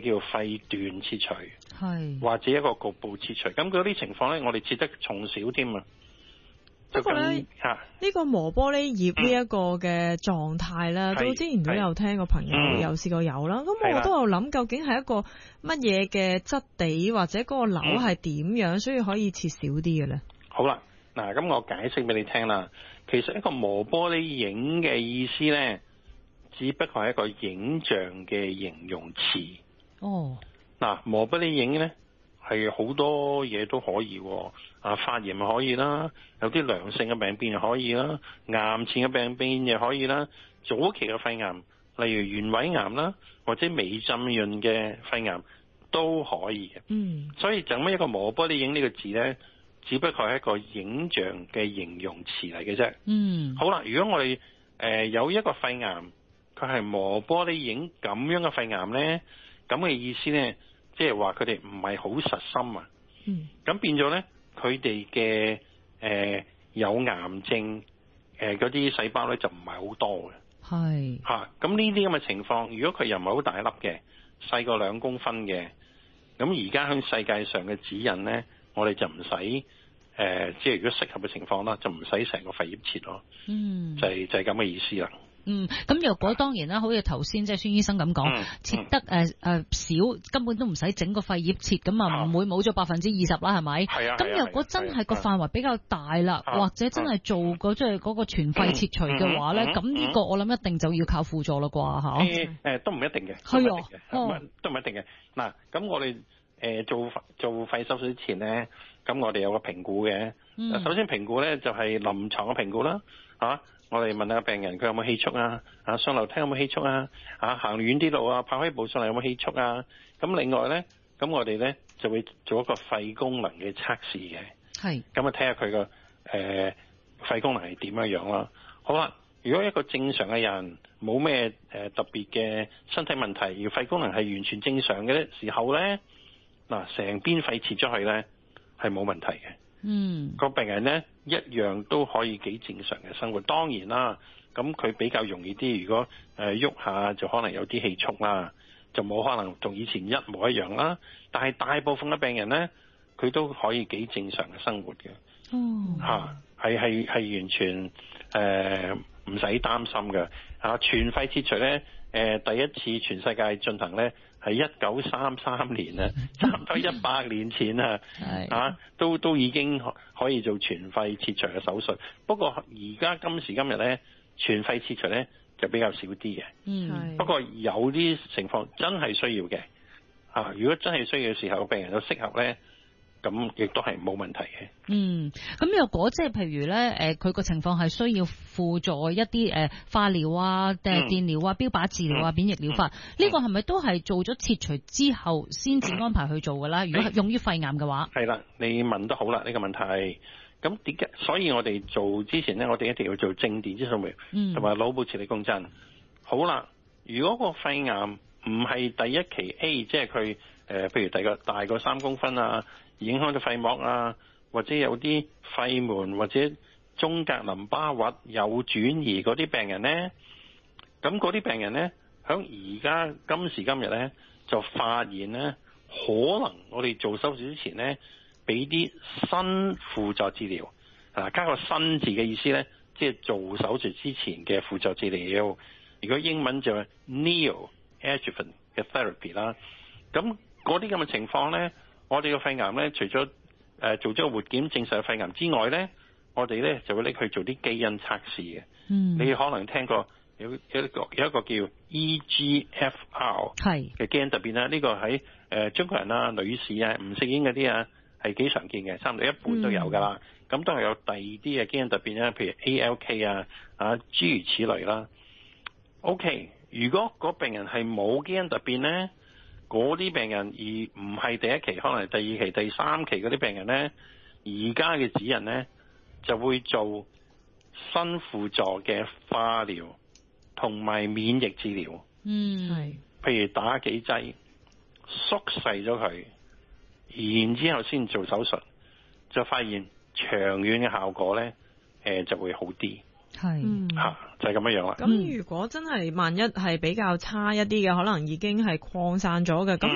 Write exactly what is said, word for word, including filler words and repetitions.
叫肺段切除， 係或者一個局部切除。咁嗰啲情況咧，我哋切得仲少添啊。 不過咧，呢個磨玻璃葉呢一個嘅狀態咧，都之前都有聽過朋友有試過有啦。咁我都有諗，究竟係一個乜嘢嘅質地，或者嗰個瘤係點樣，所以可以切少啲嘅咧？ 好啦，嗱，咁我解釋俾你聽啦。其實一個磨玻璃影嘅意思咧，只不過係一個影像嘅形容詞。 哦， 嗱，磨玻璃影咧係好多嘢都可以，啊，發炎可以啦，有啲良性嘅病變又可以啦，癌前嘅病變又可以啦，早期嘅肺癌，例如原位癌啦，或者微浸潤嘅肺癌都可以嘅。 嗯， 所以就咁一個磨玻璃影呢個字咧，只不過係一個影像嘅形容詞嚟嘅啫。 嗯， 好啦，如果我哋誒、呃、有一個肺癌，佢係磨玻璃影咁樣嘅肺癌咧，咁嘅意思咧，即係話佢哋唔係好實心啊。 嗯， 咁變咗咧，佢哋嘅誒有癌症誒嗰啲細胞咧就唔係好多嘅。 係嚇，咁呢啲咁嘅情況，如果佢又唔係好大粒嘅，細過兩公分嘅，咁而家喺世界上嘅指引咧，我哋就唔使誒，即係如果適合嘅情況啦，就唔使成個肺葉切咯。 嗯， 就係就係咁嘅意思啦。 嗯，咁若果當然啦，好似頭先即係孫醫生咁講， 嗯、 切得誒誒、呃、少，根本都唔使整個肺葉切，咁啊唔會冇咗百分之二十啦，係咪？係啊。咁若果真係個範圍比較大啦，或者真係做過即係嗰個全肺切除嘅話咧，咁、嗯、呢、嗯、個我諗一定就要靠輔助啦啩嚇。誒、 欸呃、都唔一定嘅， 係啊， 哦，都唔一定嘅。嗱，咁我哋誒、呃、做做肺手術之前咧，咁我哋有個評估嘅、嗯。首先評估咧就係、是、臨床嘅評估啦，嚇。我哋問下病人佢有冇氣促啊？啊，上樓梯有冇氣促啊？啊，行遠啲路啊，跑開步上嚟有冇氣促啊？咁另外咧，咁我哋咧就會做一個肺功能嘅測試嘅。係。咁啊睇下佢個誒肺功能係點樣樣啦。好啦，如果一個正常嘅人冇咩誒特別嘅身體問題，而肺功能係完全正常嘅時候咧，嗱成邊肺切咗去咧係冇問題嘅。嗯，個病人咧一樣都可以幾正常嘅生活。當然啦，咁佢比較容易啲。如果誒喐、呃、下就可能有啲氣促啦，就冇可能同以前一模一樣啦。但係大部分嘅病人咧，佢都可以幾正常嘅生活嘅。哦，嚇係係係完全誒唔使擔心嘅。嚇、啊、全肺切除咧，誒、呃、第一次全世界進行咧。係一九三三年啊，差唔多一百年前啊，啊都都已經可以做全肺切除嘅手術。不過而家今時今日咧，全肺切除咧就比較少啲嘅。嗯，不過有啲情況真係需要嘅。啊，如果真係需要嘅時候，病人有適合咧，咁亦都係冇問題嘅。嗯， 咁若果即係譬如咧，誒佢個情況係需要輔助一啲誒、呃、化療啊、誒電療啊、標靶治療啊、免疫療法，呢、嗯這個係咪都係做咗切除之後先至安排去做㗎啦？如果係用於肺癌嘅話，係啦， 你問得好啦，呢、這個問題。咁點解？所以我哋做之前咧，我哋一定要做正電子掃描，同埋腦部磁力共振。好啦，如果個肺癌唔係第一期 A， 即係佢誒，譬如第個大過三公分啊，影響到肺膜啊，或者有啲肺門或者中隔淋巴核有轉移嗰啲病人咧，咁嗰啲病人咧，響而家今時今日咧，就發現咧，可能我哋做手術之前咧，俾啲新輔助治療，啊加個新字嘅意思咧，即係做手術之前嘅輔助治療。如果英文就係 neoadjuvant 嘅 therapy 啦。咁嗰啲咁嘅情況咧，我哋嘅肺癌咧，除咗誒、呃、做咗個活檢證實嘅肺癌之外咧，我哋咧就會拎去做啲基因測試嘅。嗯，你可能聽過有有一個有一個叫 E G F R 係嘅基因突變啦。呢、這個喺誒、呃、中國人啊、女士啊、唔食煙嗰啲啊係幾常見嘅，差唔多一半都有噶啦。咁、嗯、都係有第二啲嘅基因突變啦，譬如 A L K 啊啊諸如此類啦。OK， 如果個病人係冇基因突變咧，嗰啲病人而唔係第一期，可能係第二期、第三期嗰啲病人咧，而家嘅指引咧就會做新輔助嘅化療同埋免疫治療。嗯，係。譬如打幾劑，縮細咗佢，然之後先做手術，就發現長遠嘅效果咧，誒、呃、就會好啲。係，吓、啊、就係咁樣樣啦。 咁如果真係萬一係比較差一啲嘅，可能已經係擴散咗嘅，咁、嗯。